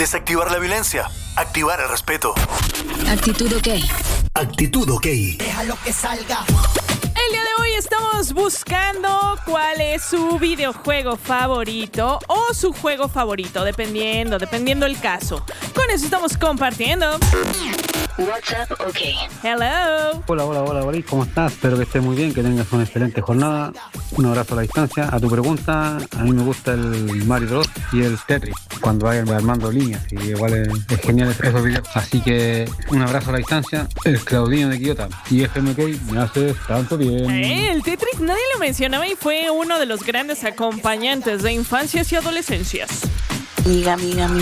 Desactivar la violencia. Activar el respeto. Actitud OK. Actitud OK. Déjalo que salga. El día de hoy estamos buscando cuál es su videojuego favorito o su juego favorito, dependiendo el caso. Con eso estamos compartiendo. WhatsApp OK. Hello. Hola, ¿cómo estás? Espero que estés muy bien, que tengas una excelente jornada. Un abrazo a la distancia. A tu pregunta, a mí me gusta el Mario Bros. Y el Tetris, cuando vayan armando líneas, y igual es genial esos videos. Así que un abrazo a la distancia. El Claudinho de Quillota y FMK, me haces tanto bien. El Tetris nadie lo mencionaba y fue uno de los grandes acompañantes de infancias y adolescencias. Amiga,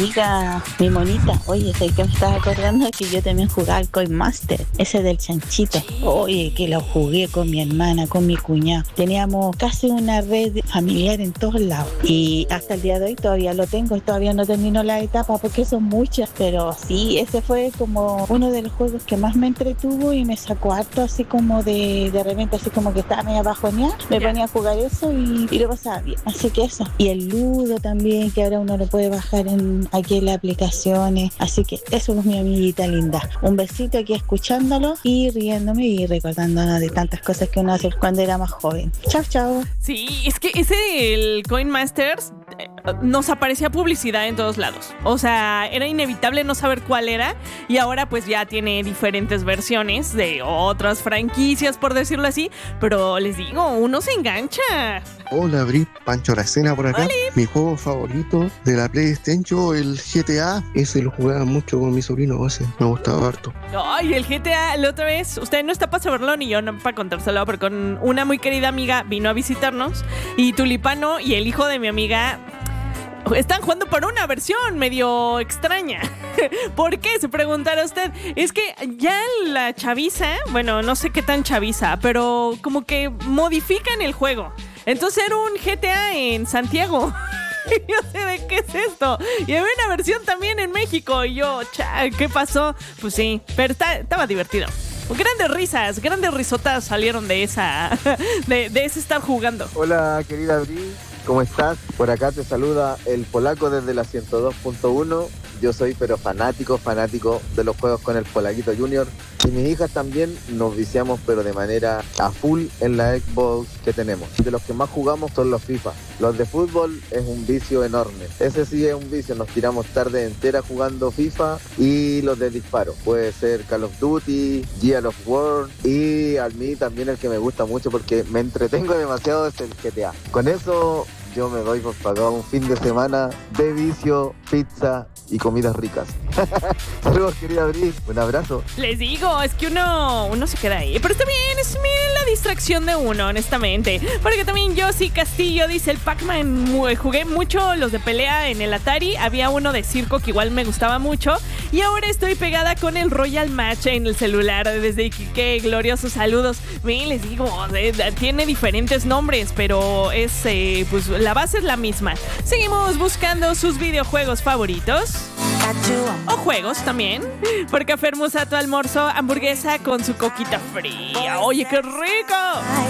mi monita. Oye, sé que me estaba acordando que yo también jugaba al Coin Master, ese del chanchito. Oye, que lo jugué con mi hermana, con mi cuñado. Teníamos casi una red familiar en todos lados. Y hasta el día de hoy todavía lo tengo y todavía no termino la etapa porque son muchas. Pero sí, ese fue como uno de los juegos que más me entretuvo y me sacó harto así como de repente, así como que estaba medio bajoneada. Me ponía a jugar eso y lo pasaba bien. Así que eso. Y el Ludo también, que ahora uno lo puede bajar aquí en las aplicaciones. Así que eso es mi amiguita linda. Un besito aquí escuchándolo y riéndome y recordándonos de tantas cosas que uno hace cuando era más joven. Chao. Sí, es que el Coin Masters nos aparecía publicidad en todos lados. O sea, era inevitable no saber cuál era. Y ahora pues ya tiene diferentes versiones de otras franquicias, por decirlo así. Pero les digo, uno se engancha. Hola, Brit, Pancho Aracena por acá. ¡Holi! Mi juego favorito de la PlayStation, el GTA. Ese lo jugaba mucho con mi sobrino, ese me gustaba harto. Ay, el GTA, la otra vez, usted no está para saberlo ni yo no para contárselo, pero con una muy querida amiga vino a visitarnos y Tulipano y el hijo de mi amiga están jugando por una versión medio extraña. ¿Por qué? Se preguntará usted. Es que ya la chaviza, bueno, no sé qué tan chaviza, pero como que modifican el juego. Entonces era un GTA en Santiago. Yo sé de qué es esto. Y había una versión también en México. Y yo, ¿qué pasó? Pues sí, pero estaba divertido. Grandes risotas salieron de esa de ese estar jugando. Hola, querida Bri, ¿cómo estás? Por acá te saluda el polaco desde la 102.1. Yo soy pero fanático de los juegos con el Polaquito Junior. Y mis hijas también nos viciamos pero de manera a full en la Xbox que tenemos. De los que más jugamos son los FIFA. Los de fútbol es un vicio enorme. Ese sí es un vicio, nos tiramos tarde entera jugando FIFA. Y los de disparo, puede ser Call of Duty, Gears of War. Y a mí también el que me gusta mucho porque me entretengo demasiado es el GTA. Con eso yo me doy por pagado un fin de semana de vicio, pizza y comidas ricas. Saludos, querida Bri, un abrazo. Les digo, es que uno se queda ahí. Pero está bien, es la distracción de uno, honestamente. Porque también Yossi Castillo dice: el Pac-Man, jugué mucho los de pelea en el Atari. Había uno de circo que igual me gustaba mucho. Y ahora estoy pegada con el Royal Match en el celular. Desde Iquique, gloriosos saludos. Bien, les digo, tiene diferentes nombres, pero es, pues la base es la misma. Seguimos buscando sus videojuegos favoritos. O juegos también. Porque Fermusa tu almuerzo, hamburguesa con su coquita fría. ¡Oye, qué rico!